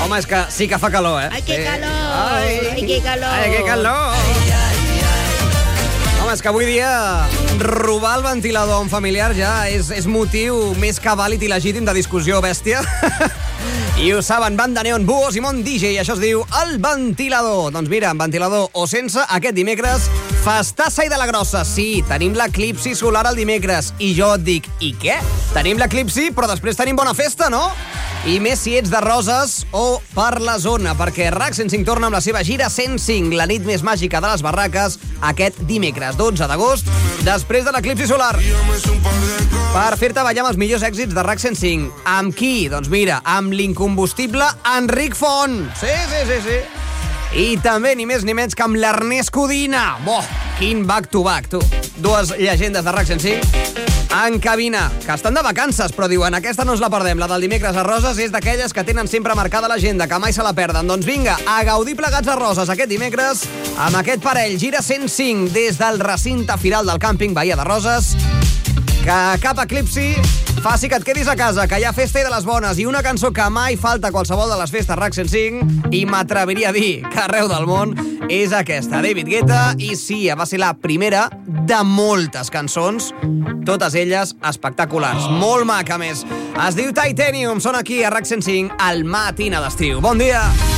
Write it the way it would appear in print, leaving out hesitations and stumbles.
Home, és que sí que fa calor, Ai, que calor! Ai, que calor! Ai, que calor! Home, és que avui dia robar el ventilador a un familiar ja és motiu més que vàlid i legítim de discussió bèstia. I ho saben, Banda Neon, Buos i Mont DJ, això es diu El Ventilador. Doncs mira, amb ventilador o sense, aquest dimecres, festassa i de la grossa. Sí, tenim l'eclipsi solar el dimecres. I jo et dic, i què? Tenim l'eclipsi, però després tenim bona festa, no? I més si ets de Roses o per la zona, perquè RAC 105 torna amb la seva gira 105, la nit més màgica de les barraques, aquest dimecres, 12 d'agost, després de l'eclipsi solar. Per fer-te ballar amb els millors èxits de RAC 105. Amb qui? Doncs mira, amb l'incombustible Enric Font. Sí. I també ni més ni menys que amb l'Ernest Codina. Boh, quin back-to-back, tu. Dues llegendes de RAC 105 en cabina, que estan de vacances, però diuen, aquesta no ens la perdem, la del dimecres a Roses és d'aquelles que tenen sempre marcada l'agenda, que mai se la perden. Doncs vinga, a gaudir plegats a Roses aquest dimecres, amb aquest parell, gira 105 des del recinte firal del càmping Bahia de Roses, que cap eclipsi faci que et quedis a casa, que hi ha festa i de les bones, i una cançó que mai falta a qualsevol de les festes RAC 105, i m'atreviria a dir que arreu del món, és aquesta, David Guetta, i sí, va ser la primera de moltes cançons, totes elles espectaculars, molt maca més. Es diu Titanium, són aquí a RAC 105, al Matina d'Estiu. Bon dia!